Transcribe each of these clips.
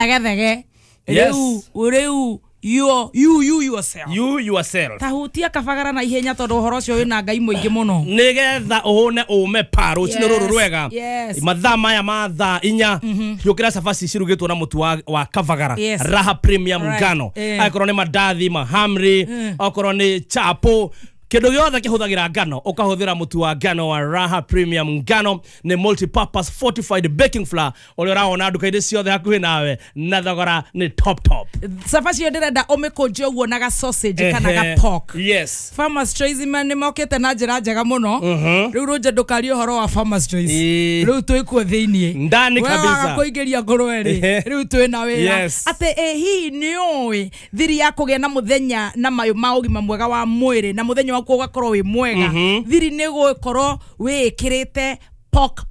Agethege. Yes. Ureu you yourself. You yourself. Tahutia kabagara na ihenya tondu horo cio wina ngai muingi muno. Nigetha uhone ume paro chino ruru rwega. Yes. Mathaa maya mathaa inya yukira safasi cirugitwo na mutu wa kabagara. Yes. Raha premium ngano. Akorwo ni mandathi mahamri, akorwo ni chapo. Kido yothe kihuthagira ngano ukahuthira mutu wa ngano wa Raha Premium ngano ni multi-purpose fortified baking flour ule raona nduka-ini ciothe hakuhi nawe na thogora ni top. Safaci ndirenda umikunje uguo na ga sausage kana ga pork. Yes. Farmers Choice man ni mokete na njira njega muno. Riu runje ndukari uhoro wa Farmers Choice. Riu twikuo thiini. Ndani kabisa. Wa kuingiria ngorwe ri. Riu twi na wira. Ate hihi ni oi thiri ya kugia na muthenya na mayu ma ugima mwega wa mwiri na muthenya ko gakorwo wi mwega thiri ni gukorwo wikirite pork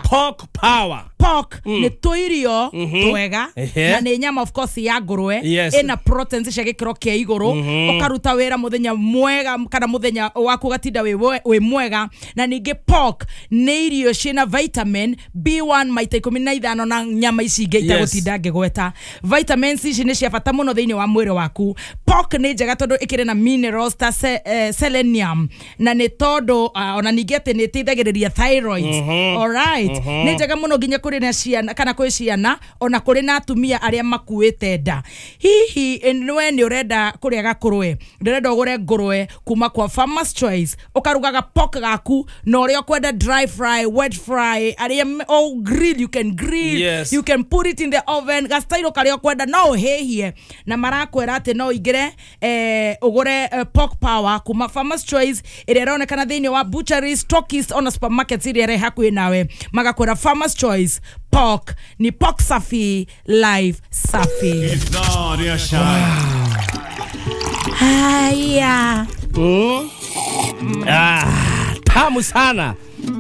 power. Pork ni tuirio twega na ni nyama of course ya ngurwe ina proteins cia gikiro kia iguru ukaruta wira muthenya mwega kana muthenya waku gatinda wi mwega na ningi pork ni irio cina vitamin B1 maita 15 na nyama ici ingi itagutinda ngigweta vitamins ici ni cia bata muno thiini wa mwiri waku. Pork ni njega tondu ikire na minerals ta selenium na ni tondu ona ningi ati ni iteithagiriria thyroid. Alright. Ni njega muno nginya kuri na ciana kana kwi ciana ona kuri na atumia aria makuite nda. Hihi niwe ni urenda kuria gakurwe ndirenda ugure ngurwe kuma kwa Farmers Choice ukarugaga pork gaku na uria kwenda dry fry, wet fry, aria grill, you can grill. Yes. You can put it in the oven ga style karia kwenda no hehie na marakwera ati no igire ugure pork power kuma Farmers Choice iria ronekana thiini wa butcheries, stockists on supermarkets iria hakuhi nawe magakwera Farmers Choice pork ni pork safi live safi. Haya. Tamu sana.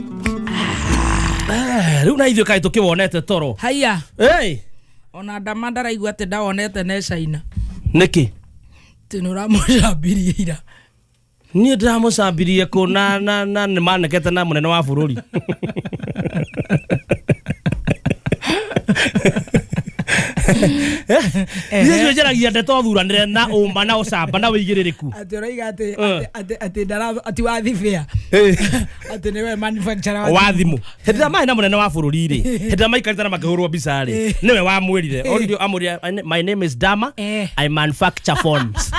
Runa hivyo kai tukiwonete toro. Haya. Hey. Ona ndamandara igua ati ndawonete ne China. Niki? Tinura mucabirie ira. Ni ndamucabirie ko na ni manekete na munene wa bururi. Yesu jeragia ndeto thuranire na umba na ucamba na wigiririku. Ati roiga ati ndara ati wathifia. Ati niwe manufacturer wa thimu. Henda mai na munene wa bururi ri. Henda mai karita na makahurwo bica ri. Niwe wa mwirire. Oririo amuria my name is Dama. I manufacture phones.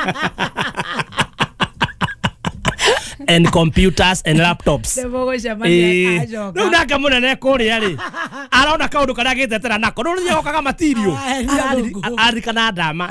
And computers and laptops. No naka munene kuria ri. Arona kaundu kana gitetera nako. No ri okaga material. Ari kana Dama.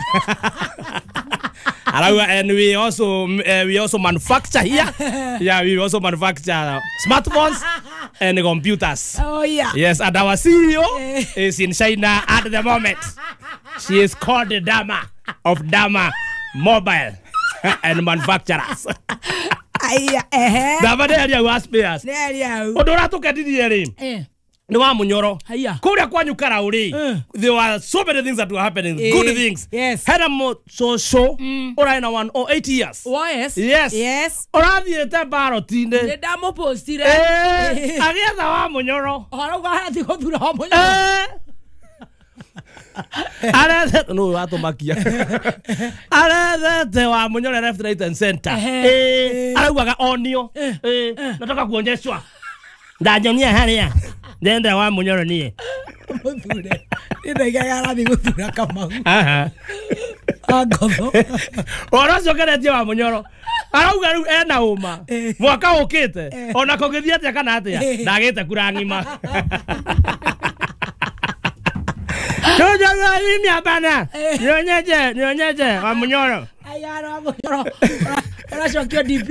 And we also manufacture here. Yeah, we also manufacture smartphones and computers. Oh yeah. Yes, and our CEO is in China at the moment. She is called the Dama of Dama Mobile and Manufacturers. Dama area was spares. Odora to kadiri ri. No wa munyoro. Kuria kwa nyukara uri. There were so many things that were happening. Good things. Yes. Had mo so ora ina 8 years. Oh yes. Yes. Ora thiete barotinde. Ni ndamo postire. Agetha wa munyoro. Ora uga hati guthura wa munyoro. Arete no atomakia. Arete wa munyoro left right and center. Araugaga onio. Nataka kuonyeshwa. Ndanyonia haria. Ndenda wa munyoro nie. Muthure. Ndaigaga rathi guthura Kamau. Agogo. Ora cokeretie wa munyoro. Arauga riu ena uma. Mwaka ukite. Ona kogithia atia kana atia. Ndagite kura ngima. Jojo mimi hapana. Nionyeje wa munyoro. Ayaro wa munyoro. Ora shokio DP.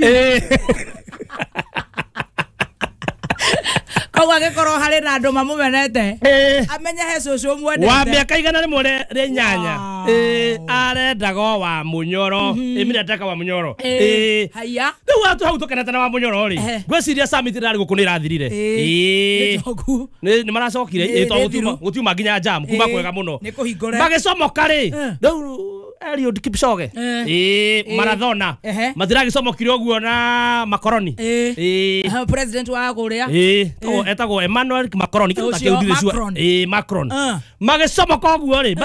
Kwa gekoro hari na andu mamumenete amenya he cucu mwendete wa miaka igana rimwe ri nyanya arendago wa munyoro imireteka wa munyoro haya riu watu hau tukenete na wa munyoro ri gwiciria summit rari guku ni rathirire ni maracokire gutiuma nginya jam kuma kwega muno ni kuhingore magicomoka ri riu Eliud Kipchoge marathona matiragicoma kirogwo na makoroni president wa guria etagwo Emmanuel Macron Macron magicoma koguo ri